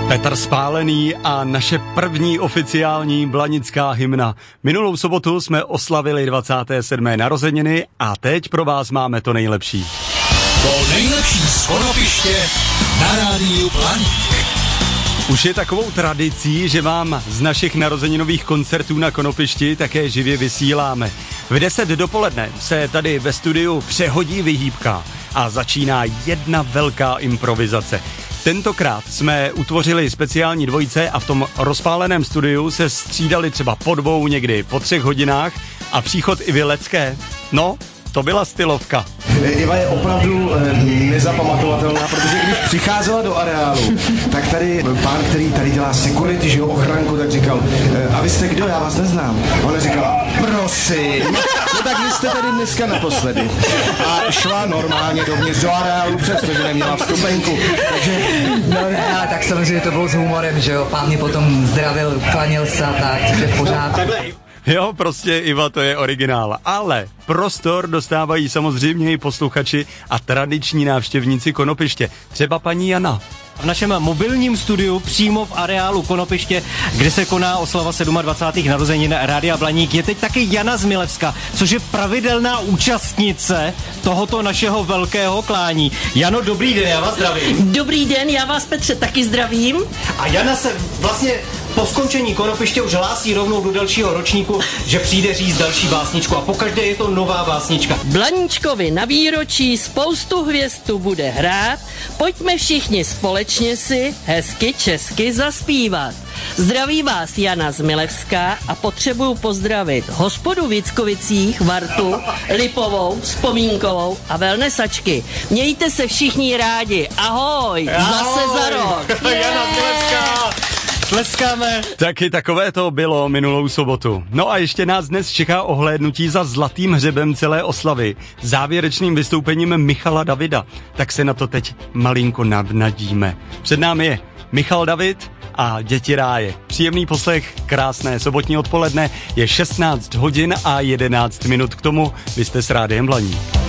Petr Spálený a naše první oficiální blanická hymna. Minulou sobotu jsme oslavili 27. narozeniny a teď pro vás máme to nejlepší. To nejlepší z Konopiště na rádiu Blaník. Už je takovou tradicí, že vám z našich narozeninových koncertů na Konopišti také živě vysíláme. V 10 dopoledne se tady ve studiu přehodí vyhýbka a začíná jedna velká improvizace. Tentokrát jsme utvořili speciální dvojice a v tom rozpáleném studiu se střídali třeba po 2, někdy po 3 hodinách a příchod Ivy Lecké, no, to byla stylovka. Iva je opravdu nezapamatovatelná, protože když přicházela do areálu, tak tady pán, který tady dělá security, že jo, ochranku, tak říkal, a vy jste kdo, já vás neznám. A ona říkala, prosím, no tak vy jste tady dneska naposledy. A šla normálně dovnitř do areálu, přestože neměla vstupenku. Takže... No ale tak samozřejmě to bylo s humorem, že jo, pán mě potom zdravil, klaněl se a tak, což je v pořádku. Jo, prostě Iva, to je originál. Ale prostor dostávají samozřejmě i posluchači a tradiční návštěvníci Konopiště. Třeba paní Jana. V našem mobilním studiu přímo v areálu Konopiště, kde se koná oslava 27. narozenin Rádia Blaník, je teď taky Jana z Milevska, což je pravidelná účastnice tohoto našeho velkého klání. Jano, dobrý den, já vás zdravím. Dobrý den, já vás, Petře, taky zdravím. A Jana se vlastně po skončení Konopiště už hlásí rovnou do dalšího ročníku, že přijde říct další básničku a pokaždé je to nová básnička. Blaníčkovi na výročí spoustu hvězd tu bude hrát, pojďme všichni společně si hezky česky zaspívat. Zdraví vás Jana z Milevska a potřebuju pozdravit hospodu v Jickovicích, Vartu, Lipovou, Vzpomínkovou a Velnesačky. Mějte se všichni rádi. Ahoj, zase za rok. Jana z Milevska. Tleskáme. Taky takové to bylo minulou sobotu. No a ještě nás dnes čeká ohlédnutí za zlatým hřebem celé oslavy, závěrečným vystoupením Michala Davida. Tak se na to teď malinko navnadíme. Před námi je Michal David a Děti ráje. Příjemný poslech, krásné sobotní odpoledne, je 16 hodin a 11 minut k tomu. Vy jste s Rádiem Blaník.